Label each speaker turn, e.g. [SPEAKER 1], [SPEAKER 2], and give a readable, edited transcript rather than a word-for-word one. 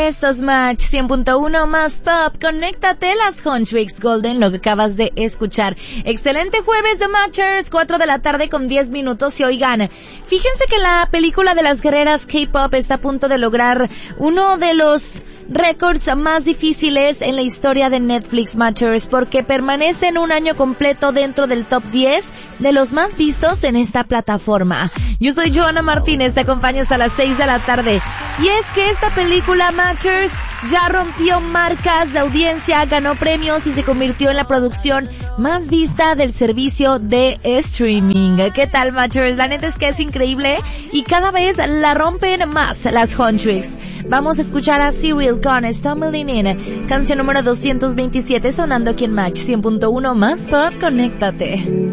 [SPEAKER 1] Esto es Match 100.1 más Pop. Conéctate, las Huntrix Golden, lo que acabas de escuchar. Excelente jueves de Matchers, 4 de la tarde con 10 minutos. Y oigan, fíjense que la película de las guerreras K-pop está a punto de lograr uno de los récords más difíciles en la historia de Netflix, Matchers, porque permanecen un año completo dentro del top 10 de los más vistos en esta plataforma. Yo soy Joana Martínez, te acompaño hasta las 6 de la tarde. Y es que esta película, Matchers, ya rompió marcas de audiencia, ganó premios y se convirtió en la producción más vista del servicio de streaming. ¿Qué tal, Matchers? La neta es que es increíble y cada vez la rompen más las Huntrix. Vamos a escuchar a Cyril con Stumbling In, canción número 227, sonando aquí en Match 100.1 más Pop. Conéctate.